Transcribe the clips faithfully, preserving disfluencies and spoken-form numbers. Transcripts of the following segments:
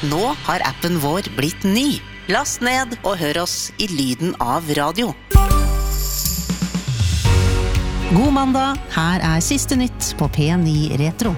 Nå har appen vår blitt ny. Last ned og hør oss i lyden av radio. God mandag, her er siste nytt på P ni Retro.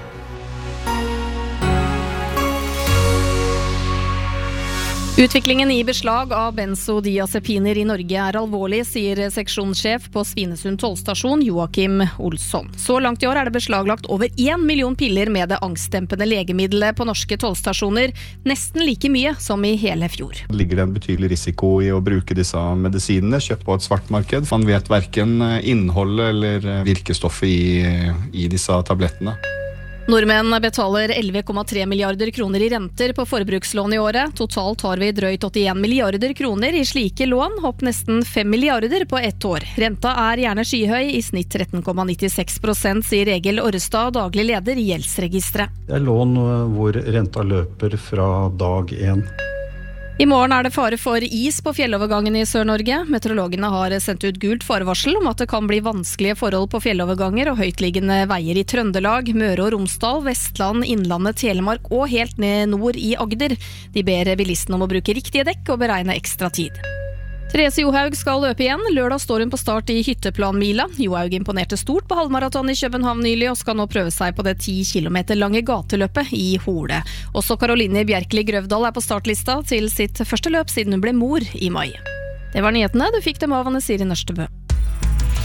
Utviklingen i beslag av benzodiazepiner i Norge er alvorlig, sier seksjonssjef på Svinesund tollstasjon Joakim Olsson. Så langt i år er det beslaglagt over en million piller med det angstdempende legemiddelet på norske tollstasjoner, nesten like mye som i hele fjor. Det ligger en betydelig risiko i å bruke disse medisinene, kjøpt på et svartmarked. Man vet hverken innholdet eller virkestoffet i, i disse tablettene. Nordmenn betaler elleve komma tre milliarder kroner i renter på forbrukslån i året. Totalt har vi drøyt åttien milliarder kroner i slike lån, opp nesten fem milliarder på ett år. Renta er gjerne skyhøy, i snitt tretten komma nittiseks prosent, sier Egil Orrestad, daglig leder i Gjeldsregistret. Det er lån hvor renta løper fra dag én. I morgen er det fare for is på fjellovergangen i Sør-Norge. Meteorologene har sendt ut gult farevarsel om at det kan bli vanskelige forhold på fjelloverganger og høytliggende veier i Trøndelag, Møre og Romsdal, Vestland, Innlandet, Telemark og helt ned nord i Agder. De ber bilistene om å bruke riktige dekk og beregne ekstra tid. Therese Johaug skal løpe igjen. Lørdag står hun på start i hytteplanmila. Johaug imponerte stort på halvmaraton i København nylig og skal nå prøve seg på det ti kilometer lange gateløpet i Hole. Også Karoline Bjerkeli Grøvdal er på startlista til sitt første løp siden hun ble mor i mai. Det var nyhetene. Du fikk dem av Anne Siri Nørstebø.